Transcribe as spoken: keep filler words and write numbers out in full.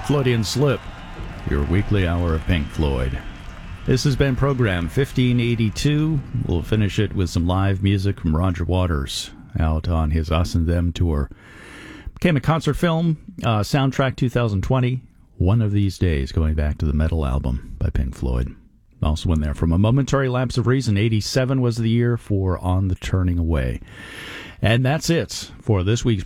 Freudian Slip, your weekly hour of Pink Floyd. This has been program fifteen eighty-two. We'll finish it with some live music from Roger Waters out on his Us and Them tour. Became a concert film, uh, soundtrack two thousand twenty. One of These Days, going back to the Metal album by Pink Floyd. Also in there, from A Momentary Lapse of Reason, eighty-seven was the year for On the Turning Away. And that's it for this week's